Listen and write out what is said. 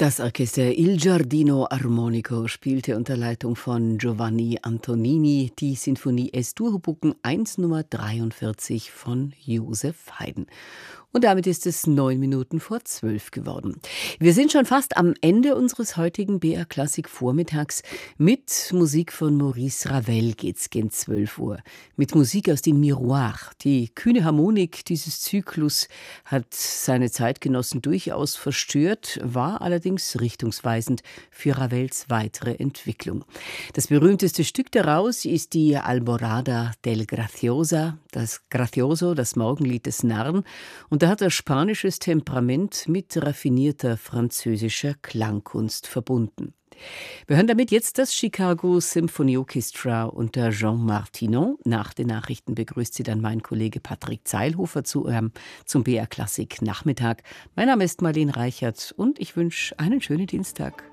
Das Orchester Il Giardino Armonico spielte unter Leitung von Giovanni Antonini die Sinfonie Es-Dur-Hubuken 1 Nummer 43 von Joseph Haydn. Und damit ist es 9 Minuten vor 12 geworden. Wir sind schon fast am Ende unseres heutigen BR Klassik Vormittags. Mit Musik von Maurice Ravel geht's gen 12 Uhr. Mit Musik aus den Miroirs. Die kühne Harmonik dieses Zyklus hat seine Zeitgenossen durchaus verstört, war allerdings richtungsweisend für Ravels weitere Entwicklung. Das berühmteste Stück daraus ist die Alborada del Gracioso, das Morgenlied des Narren. Und da hat er spanisches Temperament mit raffinierter französischer Klangkunst verbunden. Wir hören damit jetzt das Chicago Symphony Orchestra unter Jean Martinon. Nach den Nachrichten begrüßt Sie dann mein Kollege Patrick Zeilhofer zum BR Klassik Nachmittag. Mein Name ist Marlene Reichert und ich wünsche einen schönen Dienstag.